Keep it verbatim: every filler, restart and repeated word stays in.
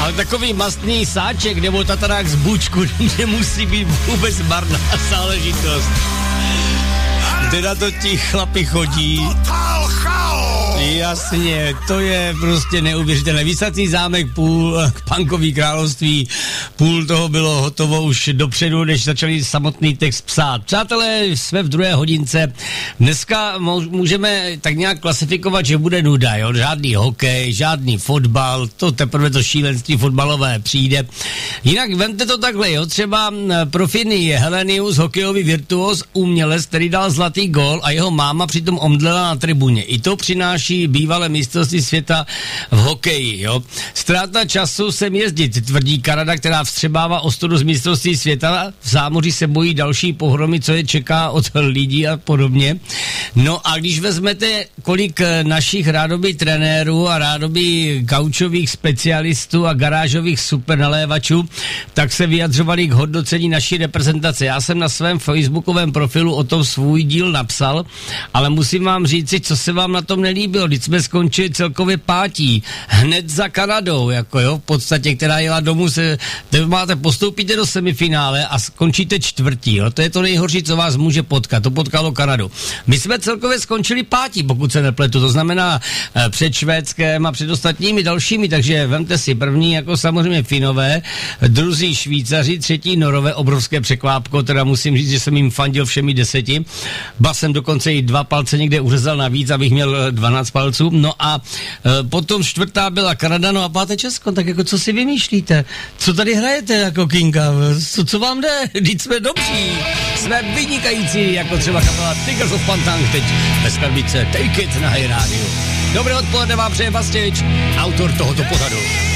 Ale takový mastný sáček nebo tatarák z bučku nemusí být vůbec marná záležitost. Kde na to ti chlapi chodí. Jasně, to je prostě neuvěřitelné. Vysací zámek, půl punkový království, půl toho bylo hotovo už dopředu, než začali samotný text psát. Přátelé, jsme v druhé hodince. Dneska můžeme tak nějak klasifikovat, že bude nuda, jo? Žádný hokej, žádný fotbal, to teprve to šílenství fotbalové přijde. Jinak vemte to takhle, jo? Třeba pro Finy je Helenius, hokejový virtuos, umělec, který dal zlatý gól a jeho máma přitom omdlela na tribuně. I to přináší bývalé mistrovství světa v hokeji, jo. Ztráta času sem jezdit, tvrdí Kanada, která vstřebává ostudu z mistrovství světa. V zámoří se bojí další pohromy, co je čeká od lidí a podobně. No a když vezmete, kolik našich rádoby trenérů a rádoby gaučových specialistů a garážových supernalévačů, tak se vyjadřovali k hodnocení naší reprezentace. Já jsem na svém facebookovém profilu o tom svůj díl napsal, ale musím vám říci, co se vám na tom nelíbilo. Vždyť jsme skončili celkově pátí. Hned za Kanadou, jako jo, v podstatě, která jela domů, se, máte, postoupíte do semifinále a skončíte čtvrtí, jo. To je to nejhorší, co vás může potkat. To potkalo Kanadu. My jsme celkově skončili pátí, pokud se nepletu. To znamená eh, před Švédskem a před ostatními dalšími, takže vemte si první, jako samozřejmě Finové, druzí Švýcaři, třetí Norové, obrovské překvápko, teda musím říct, že jsem jim fandil všemi deseti. Ba jsem dokonce i dva palce někde uřezal navíc, abych měl dvanáct palců. No a e, potom čtvrtá byla Kanada, no a páté Česko, tak jako co si vymýšlíte? Co tady hrajete jako Kinga? Co, co vám jde? Vždyť jsme dobří, jsme vynikající, jako třeba kapela Tigers of Pantang, teď ve skladbice Take It na High Radio. Dobré odpoledne vám přeje Vastěč, autor tohoto pořadu.